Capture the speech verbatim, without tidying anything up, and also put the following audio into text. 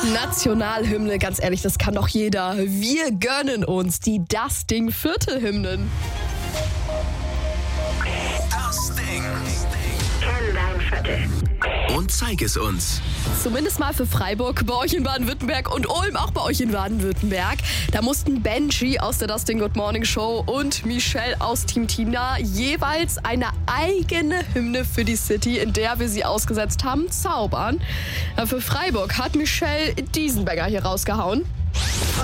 Nationalhymne, ganz ehrlich, das kann doch jeder. Wir gönnen uns die Das Ding Viertelhymnen. Das Ding. Kenn dein Viertel. Und zeig es uns. Zumindest mal für Freiburg, bei euch in Baden-Württemberg und Ulm auch bei euch in Baden-Württemberg. Da mussten Benji aus der Das Ding Good Morning Show und Michelle aus Team Tina jeweils eine eigene Hymne für die City, in der wir sie ausgesetzt haben, zaubern. Für Freiburg hat Michelle diesen Banger hier rausgehauen.